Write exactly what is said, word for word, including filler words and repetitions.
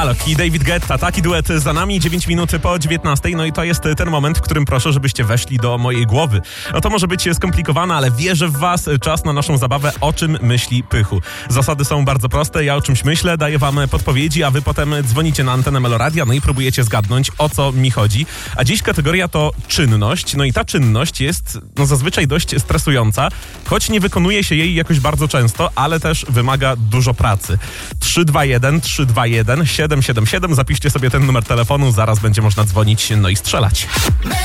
Alok i David Guetta. Taki duet za nami, dziewięć minut po dziewiętnastej. No i to jest ten moment, w którym proszę, żebyście weszli do mojej głowy. No to może być skomplikowane, ale wierzę w was. Czas na naszą zabawę O czym myśli Pychu. Zasady są bardzo proste. Ja o czymś myślę, daję wam podpowiedzi, a wy potem dzwonicie na antenę Meloradia, no i próbujecie zgadnąć, o co mi chodzi. A dziś kategoria to czynność. No i ta czynność jest no zazwyczaj dość stresująca, choć nie wykonuje się jej jakoś bardzo często, ale też wymaga dużo pracy. trzy dwa jeden trzy dwa jeden siedem siedem siedem. Zapiszcie sobie ten numer telefonu, zaraz będzie można dzwonić, no i strzelać.